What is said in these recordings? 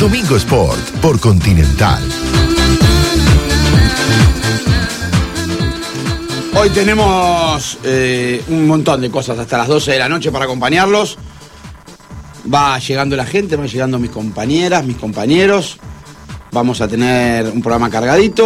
Domingo Sport por Continental. Hoy tenemos un montón de cosas hasta las 12 de la noche para acompañarlos. Va llegando la gente, van llegando mis compañeras, mis compañeros. Vamos a tener un programa cargadito.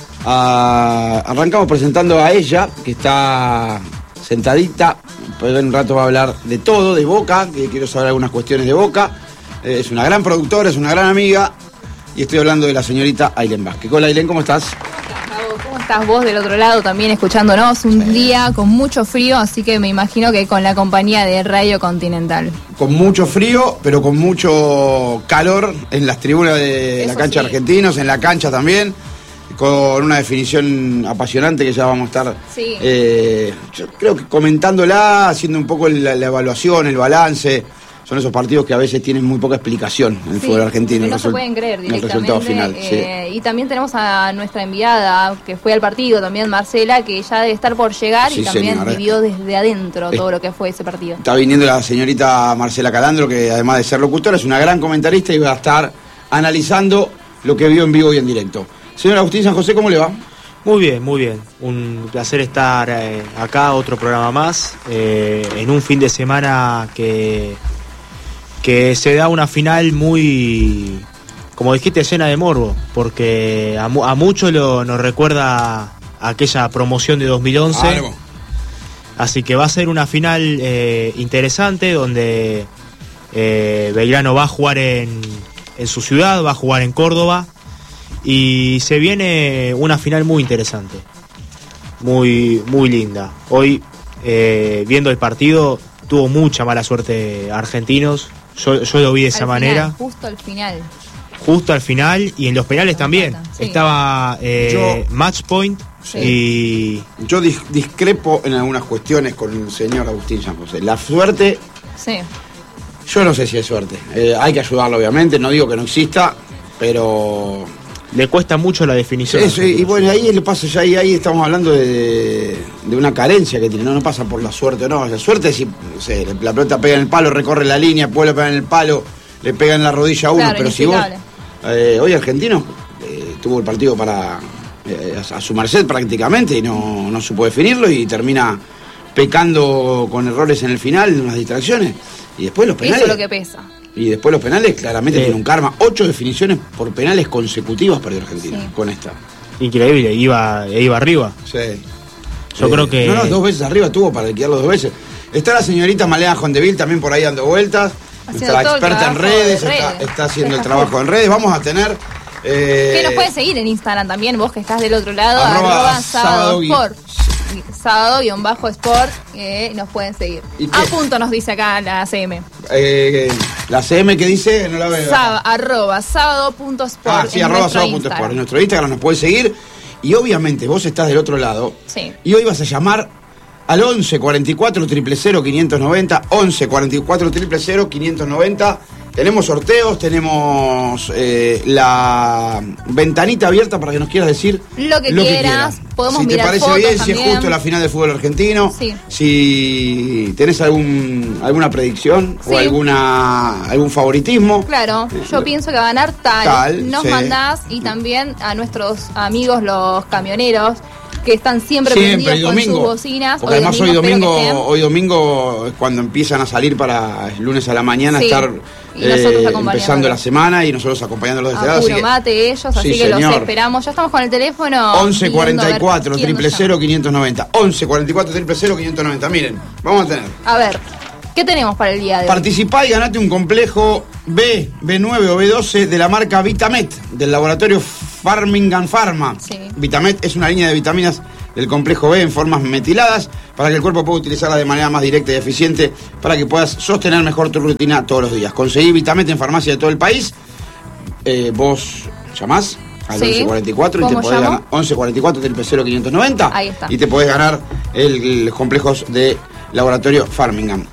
Arrancamos presentando a ella, que está sentadita. Pues en un rato va a hablar de todo, de Boca, que quiero saber algunas cuestiones de Boca. Es una gran productora, es una gran amiga. Y estoy hablando de la señorita Ailén Vázquez. Hola Ailén, ¿cómo estás? ¿Cómo estás vos del otro lado también escuchándonos? Un día con mucho frío, así que me imagino que con la compañía de Radio Continental. Con mucho frío, pero con mucho calor en las tribunas de la cancha Argentinos, en la cancha también, con una definición apasionante que ya vamos a estar, sí. Yo creo que comentándola, haciendo un poco la evaluación, el balance. Son esos partidos que a veces tienen muy poca explicación en el fútbol argentino. No se pueden creer directamente. El resultado final, sí. Y también tenemos a nuestra enviada que fue al partido también, Marcela, que ya debe estar por llegar, sí, y también señora. Vivió desde adentro todo lo que fue ese partido. Está viniendo la señorita Marcela Calandro, que además de ser locutora es una gran comentarista y va a estar analizando lo que vio en vivo y en directo. Señor Agustín San José, ¿cómo le va? Muy bien, muy bien. Un placer estar acá, otro programa más, en un fin de semana que se da una final muy, como dijiste, llena de morbo, porque a muchos nos recuerda a aquella promoción de 2011. Algo. Así que va a ser una final interesante, donde Belgrano va a jugar en su ciudad, va a jugar en Córdoba, y se viene una final muy interesante, muy, muy linda. Hoy, viendo el partido, tuvo mucha mala suerte Argentinos. Yo lo vi de esa manera. Justo al final, y en los penales también. Sí. Estaba match point. Sí. Y yo discrepo en algunas cuestiones con el señor Agustín San José. La suerte, sí. Yo no sé si es suerte. Hay que ayudarlo, obviamente. No digo que no exista, pero le cuesta mucho la definición. Eso, y bueno, ahí le pasa, ya ahí estamos hablando de una carencia que tiene. No pasa por la suerte, no. La suerte es si, no sé, la pelota pega en el palo, recorre la línea, puede pegar en el palo, le pega en la rodilla a uno. Claro, pero si vos, hoy Argentino tuvo el partido para a su merced prácticamente y no supo definirlo y termina pecando con errores en el final, en unas distracciones. Y después los penales. Eso es lo que pesa. Y después los penales claramente tienen un karma. 8 definiciones por penales consecutivas perdió Argentina, sí. Con esta. Increíble, iba arriba. Sí. Yo creo que... No, 2 veces arriba tuvo para liquidarlo 2 veces. Está la señorita Malena Jondeville también por ahí dando vueltas. Nuestra experta en redes, está haciendo el trabajo en redes. Vamos a tener... que nos pueden seguir en Instagram también, vos que estás del otro lado, @sábado_sport, nos pueden seguir. A punto nos dice acá la CM. La CM que dice, no la veo. @sábado.sport. Sí, @sábado.sport. En nuestro Instagram nos puede seguir. Y obviamente vos estás del otro lado. Sí. Y hoy vas a llamar al 11 44 000 590, 11 44 000 590. Tenemos sorteos, tenemos la ventanita abierta para que nos quieras decir lo que quieras. Podemos mirar fotos. Si te parece bien, también. Si es justo la final del fútbol argentino, sí. Si tenés alguna predicción, sí. O algún favoritismo. Claro, yo pienso que va a ganar tal. Nos mandás, y también a nuestros amigos los camioneros, que están siempre prendidos con sus bocinas. Porque además hoy domingo es cuando empiezan a salir para el lunes a la mañana, sí. Estar empezando la semana y nosotros acompañándolos desde lado. Puro mate ellos, así que señor. Los esperamos. Ya estamos con el teléfono. 11 44 000 590. 11 44 000 590. Miren, vamos a tener. A ver, ¿qué tenemos para el día de hoy? Participá y ganate un complejo B9 o B12 de la marca Vitamet, del laboratorio Farmingham Pharma. Sí. Vitamet es una línea de vitaminas del complejo B en formas metiladas para que el cuerpo pueda utilizarla de manera más directa y eficiente para que puedas sostener mejor tu rutina todos los días. Conseguí Vitamet en farmacia de todo el país. Vos llamás al 1144 y te podés ganar 1144 000 590. Ahí está. Y te podés ganar el complejos de laboratorio Farmingham.